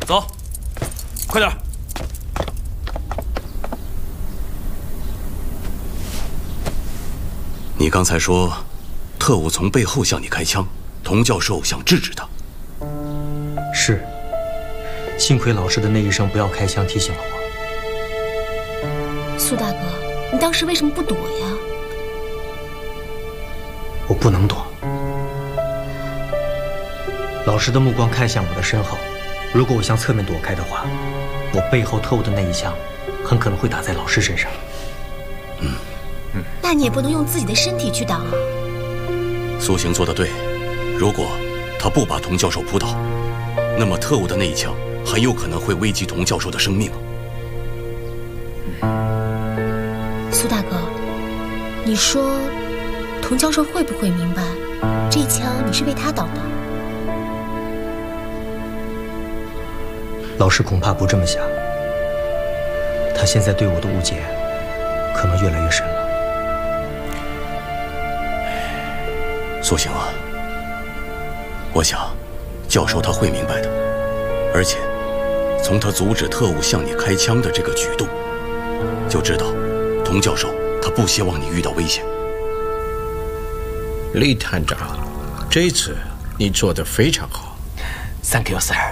走，快点！ 你刚才说，特务从背后向你开枪，童教授想制止他。 是，幸亏老师的那一声“不要开枪”提醒了我。 苏大哥，你当时为什么不躲呀？ 我不能躲。老师的目光看向我的身后，如果我向侧面躲开的话，我背后特务的那一枪很可能会打在老师身上。 那你也不能用自己的身体去挡啊。 苏醒做得对，如果他不把童教授扑倒，那么特务的那一枪很有可能会危及童教授的生命。 苏大哥，你说童教授会不会明白，这一枪你是为他挡的？ 老师恐怕不这么想，他现在对我的误解可能越来越深了。 苏醒啊，我想教授他会明白的，而且从他阻止特务向你开枪的这个举动，就知道童教授他不希望你遇到危险。 李探长，这次你做得非常好。 Thank you, sir。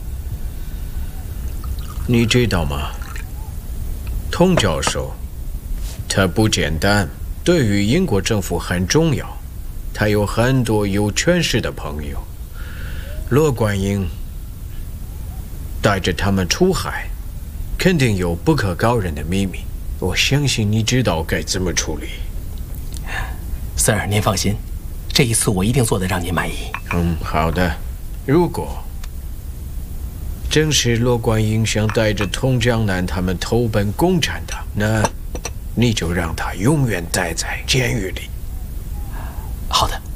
你知道吗？童教授，他不简单，对于英国政府很重要。他有很多有权势的朋友。罗贯英带着他们出海，肯定有不可告人的秘密。我相信你知道该怎么处理。 Sir， 您放心，这一次我一定做得让您满意。 好的。如果正是罗贯英想带着童江南他们投奔共产党，那你就让他永远待在监狱里。 好的。